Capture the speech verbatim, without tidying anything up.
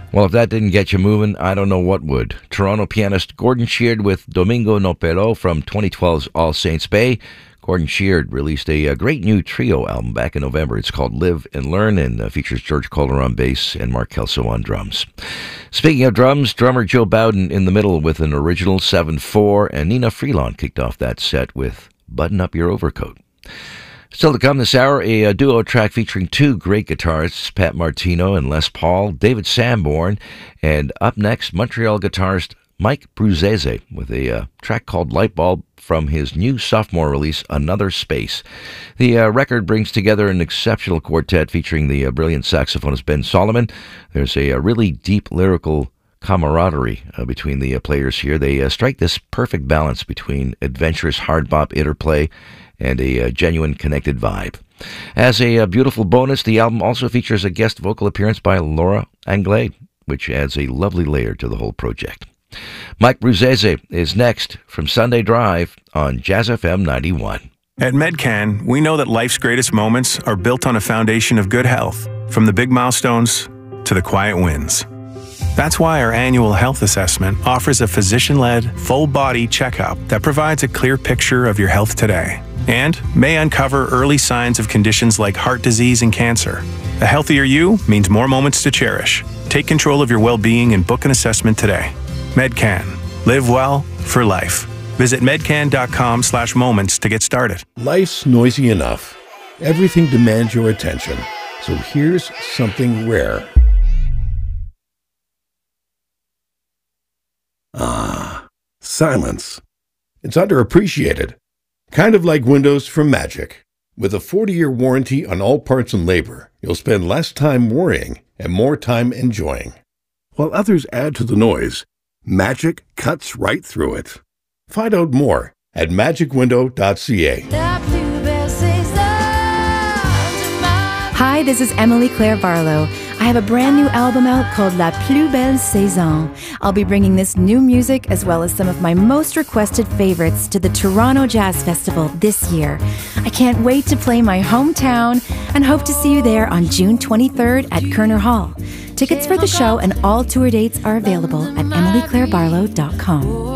Well, if that didn't get you moving, I don't know what would. Toronto pianist Gordon Sheard with Domingo No Pero from twenty twelve's All Saints Bay. Gordon Sheard released a, a great new trio album back in November. It's called Live and Learn and uh, features George Calder on bass and Mark Kelso on drums. Speaking of drums, drummer Joe Bowden in the middle with an original seven four, and Nina Freelon kicked off that set with Button Up Your Overcoat. Still to come this hour, a, a duo track featuring two great guitarists, Pat Martino and Les Paul, David Sanborn, and up next, Montreal guitarist Mike Bruzzese with a uh, track called Lightbulb from his new sophomore release, Another Space. The uh, record brings together an exceptional quartet featuring the uh, brilliant saxophonist Ben Solomon. There's a, a really deep lyrical camaraderie uh, between the uh, players here. They uh, strike this perfect balance between adventurous hard bop interplay and a uh, genuine connected vibe. As a uh, beautiful bonus, the album also features a guest vocal appearance by Laura Anglais, which adds a lovely layer to the whole project. Mike Bruzzese is next from Sunday Drive on Jazz F M ninety-one. At Medcan, we know that life's greatest moments are built on a foundation of good health, from the big milestones to the quiet wins. That's why our annual health assessment offers a physician-led, full-body checkup that provides a clear picture of your health today and may uncover early signs of conditions like heart disease and cancer. A healthier you means more moments to cherish. Take control of your well-being and book an assessment today. Medcan. Live well for life. Visit medcan.com slash moments to get started. Life's noisy enough. Everything demands your attention. So here's something rare. Ah, silence. It's underappreciated. Kind of like Windows from Magic. With a forty-year warranty on all parts and labor, you'll spend less time worrying and more time enjoying. While others add to the noise, Magic cuts right through it. Find out more at magic window dot c a. Hi, this is Emily Claire Barlow. I have a brand new album out called La Plus Belle Saison. I'll be bringing this new music as well as some of my most requested favorites to the Toronto Jazz Festival this year. I can't wait to play my hometown and hope to see you there on June twenty-third at Kerner Hall. Tickets for the show and all tour dates are available at emily claire barlow dot com.